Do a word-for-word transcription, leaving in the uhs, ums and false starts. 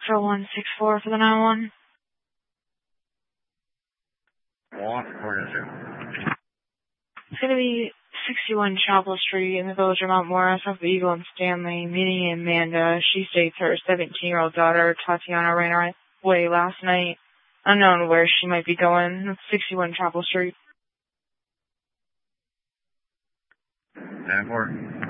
for one six four for the nine one. One, where is it? It's going to be sixty-one Chapel Street in the village of Mount Morris off of Eagle and Stanley, meeting Amanda. She states her seventeen-year-old daughter, Tatiana, ran away last night. Unknown where she might be going. It's sixty-one Chapel Street. ten four.